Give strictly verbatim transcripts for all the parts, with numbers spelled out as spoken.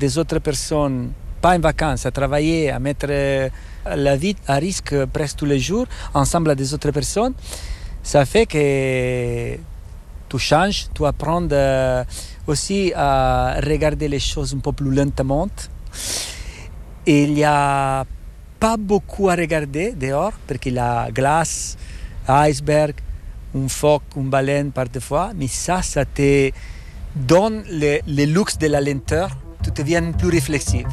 des autres personnes, pas en vacances, à travailler, à mettre la vie à risque presque tous les jours, ensemble avec des autres personnes, ça fait que tu changes, tu apprends aussi à regarder les choses un peu plus lentement. Et il n'y a pas beaucoup à regarder dehors, parce qu'il y a glace, iceberg, un phoque, une baleine parfois, mais ça, ça te donne le, le luxe de la lenteur, tu deviens plus réflexif.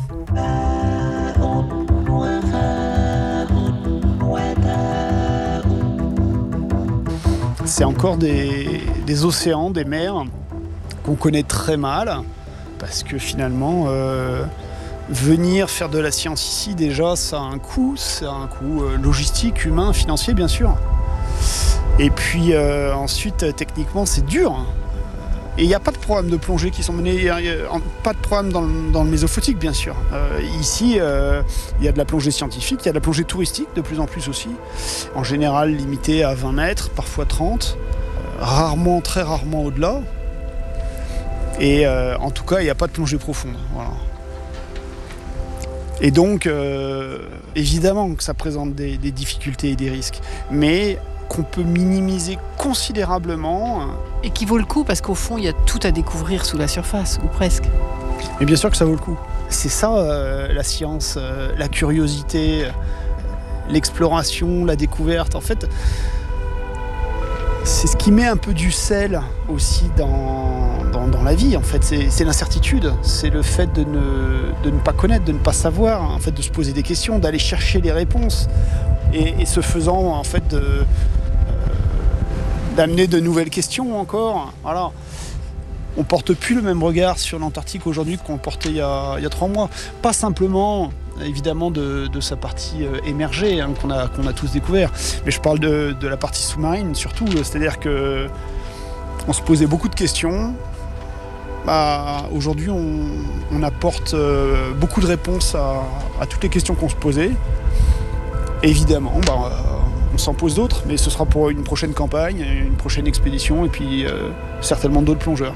C'est encore des, des océans, des mers qu'on connaît très mal, parce que finalement, euh, venir faire de la science ici, déjà, ça a un coût, ça a un coût euh, logistique, humain, financier, bien sûr. Et puis euh, ensuite, techniquement, c'est dur. Et il n'y a pas de programme de plongée qui sont menés, il y a pas de programme dans le, dans le Mésophotique, bien sûr. Euh, ici, euh, il y a de la plongée scientifique, il y a de la plongée touristique, de plus en plus aussi. En général, limitée à vingt mètres, parfois trente. Euh, rarement, très rarement au-delà. Et euh, en tout cas, il n'y a pas de plongée profonde. Voilà. Et donc, euh, évidemment que ça présente des, des difficultés et des risques. Mais qu'on peut minimiser considérablement. Et qui vaut le coup parce qu'au fond, il y a tout à découvrir sous la surface, ou presque. Et bien sûr que ça vaut le coup. C'est ça, euh, la science, euh, la curiosité, euh, l'exploration, la découverte. En fait, c'est ce qui met un peu du sel aussi dans, dans, dans la vie. En fait, c'est, c'est l'incertitude. C'est le fait de ne, de ne pas connaître, de ne pas savoir, en fait, de se poser des questions, d'aller chercher les réponses. Et, et ce faisant, en fait, de, euh, d'amener de nouvelles questions encore. Voilà. On ne porte plus le même regard sur l'Antarctique aujourd'hui qu'on le portait il y a, il y a trois mois. Pas simplement, évidemment, de, de sa partie euh, émergée, hein, qu'on a, qu'on a tous découvert. Mais je parle de, de la partie sous-marine surtout. C'est-à-dire qu'on se posait beaucoup de questions. Bah, aujourd'hui, on, on apporte euh, beaucoup de réponses à, à toutes les questions qu'on se posait. Évidemment, bah, on s'en pose d'autres, mais ce sera pour une prochaine campagne, une prochaine expédition, et puis euh, certainement d'autres plongeurs.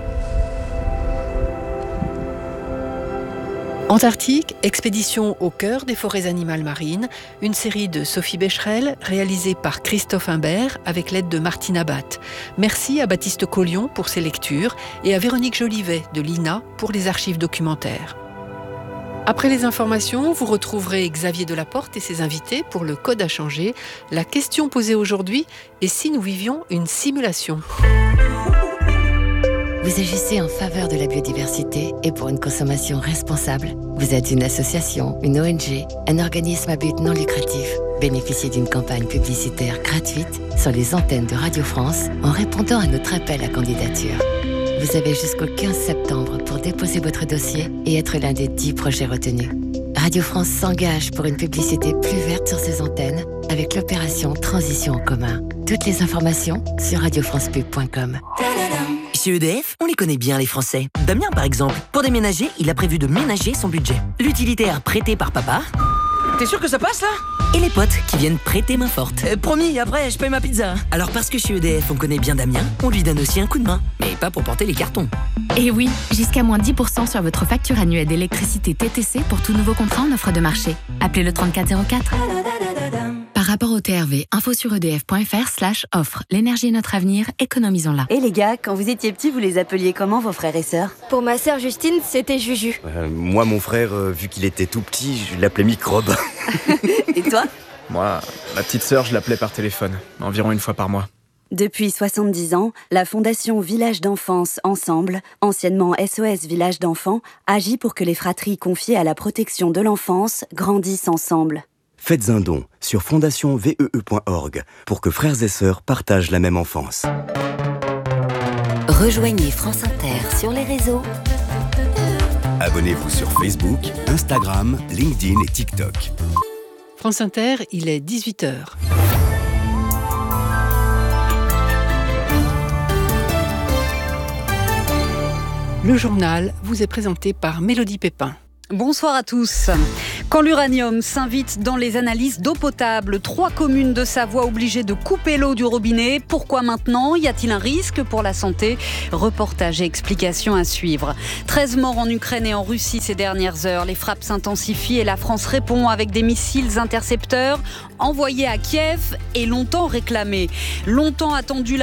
Antarctique, expédition au cœur des forêts animales marines, une série de Sophie Becherel, réalisée par Christophe Imbert avec l'aide de Martine Abat. Merci à Baptiste Collion pour ses lectures et à Véronique Jolivet de l'I N A pour les archives documentaires. Après les informations, vous retrouverez Xavier Delaporte et ses invités pour le Code à changer. La question posée aujourd'hui est si nous vivions une simulation. Vous agissez en faveur de la biodiversité et pour une consommation responsable. Vous êtes une association, une O N G, un organisme à but non lucratif. Bénéficiez d'une campagne publicitaire gratuite sur les antennes de Radio France en répondant à notre appel à candidature. Vous avez jusqu'au quinze septembre pour déposer votre dossier et être l'un des dix projets retenus. Radio France s'engage pour une publicité plus verte sur ses antennes avec l'opération Transition en commun. Toutes les informations sur radio france pub point com. Chez E D F, on les connaît bien les Français. Damien par exemple, pour déménager, il a prévu de ménager son budget. L'utilitaire prêté par papa. T'es sûr que ça passe là ? Et les potes qui viennent prêter main forte. euh, Promis, après je paye ma pizza. Alors parce que chez E D F on connaît bien Damien, on lui donne aussi un coup de main. Mais pas pour porter les cartons. Et oui, jusqu'à moins dix pour cent sur votre facture annuelle d'électricité T T C pour tout nouveau contrat en offre de marché. Appelez le trente-quatre zéro quatre. Par rapport au T R V, info sur edf.fr slash offre. L'énergie est notre avenir, économisons-la. Et les gars, quand vous étiez petits, vous les appeliez comment vos frères et sœurs ? Pour ma sœur Justine, c'était Juju. Euh, moi, mon frère, euh, vu qu'il était tout petit, je l'appelais Microbe. Et toi ? Moi, ma petite sœur, je l'appelais par téléphone, environ une fois par mois. Depuis soixante-dix ans, la Fondation Village d'Enfance Ensemble, anciennement S O S Village d'Enfants, agit pour que les fratries confiées à la protection de l'enfance grandissent ensemble. Faites un don sur fondation vee point org pour que frères et sœurs partagent la même enfance. Rejoignez France Inter sur les réseaux. Abonnez-vous sur Facebook, Instagram, LinkedIn et TikTok. France Inter, il est dix-huit heures. Le journal vous est présenté par Mélodie Pépin. Bonsoir à tous. Quand l'uranium s'invite dans les analyses d'eau potable, trois communes de Savoie obligées de couper l'eau du robinet. Pourquoi maintenant ? Y a-t-il un risque pour la santé ? Reportage et explications à suivre. treize morts en Ukraine et en Russie ces dernières heures. Les frappes s'intensifient et la France répond avec des missiles intercepteurs envoyés à Kiev et longtemps réclamés. Longtemps attendu